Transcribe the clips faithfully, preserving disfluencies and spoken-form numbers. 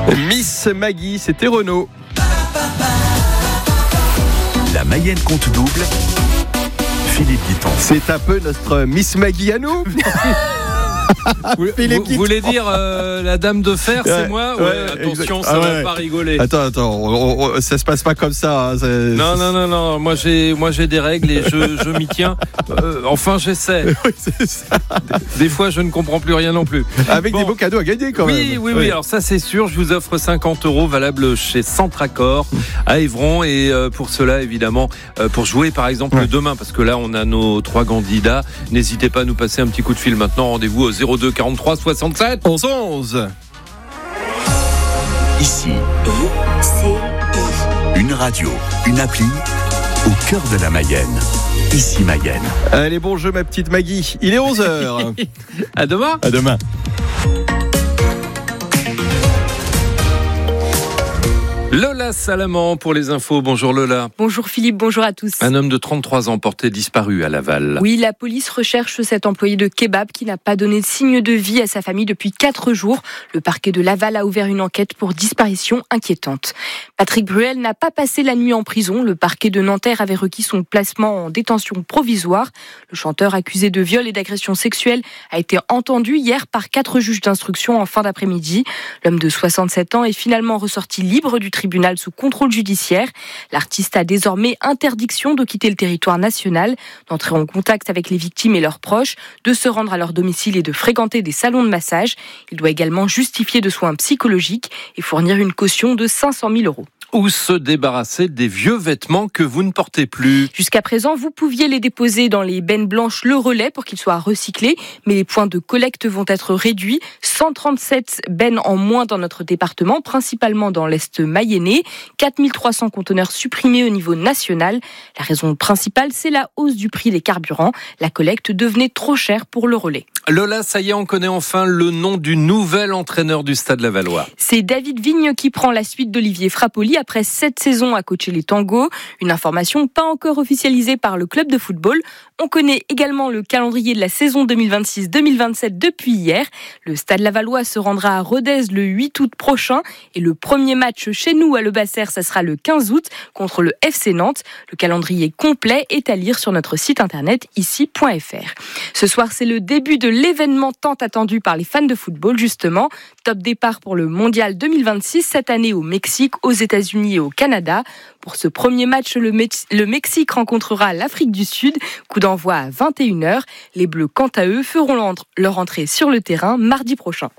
Miss Maggie, c'était Renaud. La Mayenne compte double. Philippe Guiton. C'est un peu notre Miss Maggie à nous. Vous, vous, vous voulez dire euh, la dame de fer, ouais, c'est moi ouais, ouais, attention, exact. ça ah, va ouais. pas rigoler. Attends, attends, on, on, ça se passe pas comme ça. Hein, c'est... Non, non, non, non. Moi, j'ai, moi, j'ai des règles et je, je m'y tiens. Euh, enfin, j'essaie. Oui, c'est ça. Des, des fois, je ne comprends plus rien non plus. Avec bon. des beaux cadeaux à gagner, quand oui, même. Oui, oui, oui. Alors ça, c'est sûr. Je vous offre cinquante euros valables chez Centracor à Évron. Et euh, pour cela, évidemment, euh, pour jouer, par exemple, ouais. demain, parce que là, on a nos trois candidats. N'hésitez pas à nous passer un petit coup de fil maintenant. Rendez-vous au zéro deux quarante-trois soixante-sept onze onze. Ici, I C I. Une radio, une appli au cœur de la Mayenne. Ici Mayenne. Allez, bon jeu ma petite Maggie. Il est onze heures. À demain. À demain. Lola Salaman pour les infos. Bonjour Lola. Bonjour Philippe, bonjour à tous. Un homme de trente-trois ans porté disparu à Laval. Oui, la police recherche cet employé de kebab qui n'a pas donné de signe de vie à sa famille depuis quatre jours. Le parquet de Laval a ouvert une enquête pour disparition inquiétante. Patrick Bruel n'a pas passé la nuit en prison. Le parquet de Nanterre avait requis son placement en détention provisoire. Le chanteur accusé de viol et d'agression sexuelle a été entendu hier par quatre juges d'instruction en fin d'après-midi. L'homme de soixante-sept ans est finalement ressorti libre du tribunal sous contrôle judiciaire. L'artiste a désormais interdiction de quitter le territoire national, d'entrer en contact avec les victimes et leurs proches, de se rendre à leur domicile et de fréquenter des salons de massage. Il doit également justifier de soins psychologiques et fournir une caution de cinq cent mille euros. Ou se débarrasser des vieux vêtements que vous ne portez plus. Jusqu'à présent, vous pouviez les déposer dans les bennes blanches Le Relais pour qu'ils soient recyclés, mais les points de collecte vont être réduits. cent trente-sept bennes en moins dans notre département, principalement dans l'Est mayennais. quatre mille trois cents conteneurs supprimés au niveau national. La raison principale, c'est la hausse du prix des carburants. La collecte devenait trop chère pour Le Relais. Lola, ça y est, on connaît enfin le nom du nouvel entraîneur du Stade Lavallois. C'est David Vigne qui prend la suite d'Olivier Frappoli après sept saisons à coacher les tangos. Une information pas encore officialisée par le club de football. On connaît également le calendrier de la saison deux mille vingt-six deux mille vingt-sept depuis hier. Le Stade Lavallois se rendra à Rodez le huit août prochain et le premier match chez nous à Le Basser, ça sera le quinze août contre le F C Nantes. Le calendrier complet est à lire sur notre site internet ici point f r. Ce soir, c'est le début de l'événement tant attendu par les fans de football, justement. Top départ pour le Mondial deux mille vingt-six, cette année au Mexique, aux États-Unis et au Canada. Pour ce premier match, le, Mex- le Mexique rencontrera l'Afrique du Sud. Coup d'envoi à vingt et une heures. Les Bleus, quant à eux, feront leur entrée sur le terrain mardi prochain.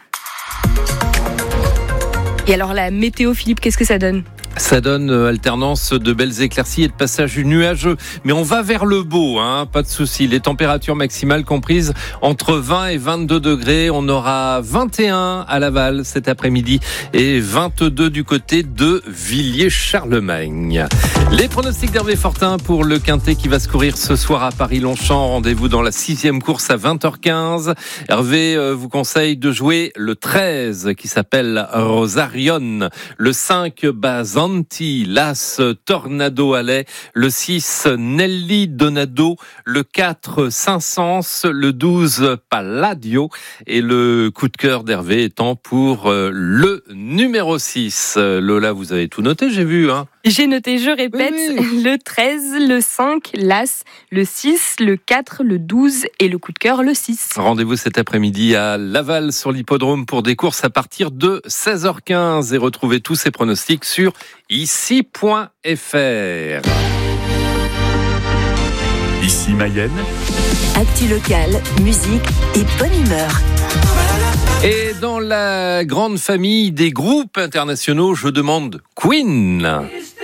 Et alors la météo, Philippe, qu'est-ce que ça donne ? Ça donne alternance de belles éclaircies et de passages nuageux. Mais on va vers le beau, hein, pas de souci. Les températures maximales comprises entre vingt et vingt-deux degrés. On aura vingt et un à Laval cet après-midi et vingt-deux du côté de Villiers-Charlemagne. Les pronostics d'Hervé Fortin pour le Quintet qui va se courir ce soir à Paris-Longchamp. Rendez-vous dans la sixième course à vingt heures quinze. Hervé vous conseille de jouer le treize qui s'appelle Rosarion, le cinq Bazan, l'As Tornado Allais, le six Nelly Donado, le quatre Saint-Saëns, le douze Palladio et le coup de cœur d'Hervé étant pour le numéro six. Lola, vous avez tout noté, j'ai vu, hein? J'ai noté, je répète, oui, oui. Le treize, le cinq, l'As, le six, le quatre, le douze et le coup de cœur, le six. Rendez-vous cet après-midi à Laval sur l'hippodrome pour des courses à partir de seize heures quinze et retrouvez tous ces pronostics sur ici point f r. Ici Mayenne. Actu locale, musique et bonne humeur. Et dans la grande famille des groupes internationaux, je demande Queen.